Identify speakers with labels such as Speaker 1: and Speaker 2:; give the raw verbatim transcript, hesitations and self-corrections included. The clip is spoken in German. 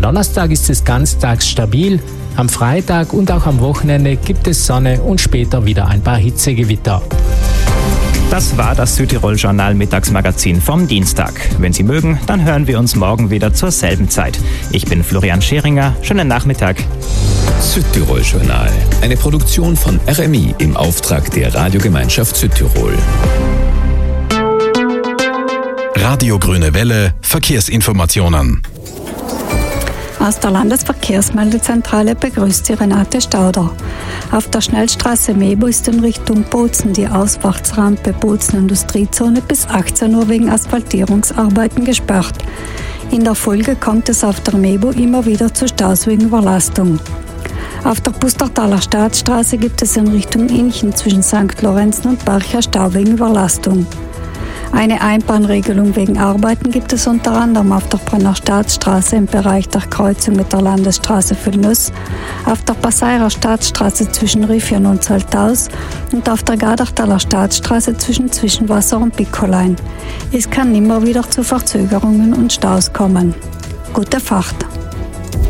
Speaker 1: Donnerstag ist es ganztags stabil. Am Freitag und auch am Wochenende gibt es Sonne und später wieder ein paar Hitzegewitter.
Speaker 2: Das war das Südtirol-Journal Mittagsmagazin vom Dienstag. Wenn Sie mögen, dann hören wir uns morgen wieder zur selben Zeit. Ich bin Florian Scheringer. Schönen Nachmittag.
Speaker 3: Südtirol-Journal. Eine Produktion von R M I im Auftrag der Radiogemeinschaft Südtirol.
Speaker 4: Radio Grüne Welle, Verkehrsinformationen.
Speaker 5: Aus der Landesverkehrsmeldezentrale begrüßt Sie Renate Stauder. Auf der Schnellstraße Mebo ist in Richtung Bozen die Ausfahrtsrampe Bozen Industriezone bis achtzehn Uhr wegen Asphaltierungsarbeiten gesperrt. In der Folge kommt es auf der Mebo immer wieder zu Staus wegen Überlastung. Auf der Pustertaler Staatsstraße gibt es in Richtung Inchen zwischen Sankt Lorenzen und Barcha Stau wegen Überlastung. Eine Einbahnregelung wegen Arbeiten gibt es unter anderem auf der Brenner Staatsstraße im Bereich der Kreuzung mit der Landesstraße Vilnius, auf der Passeirer Staatsstraße zwischen Riffian und Saltaus und auf der Gardachtaler Staatsstraße zwischen Zwischenwasser und Bickolein. Es kann immer wieder zu Verzögerungen und Staus kommen. Gute Fahrt!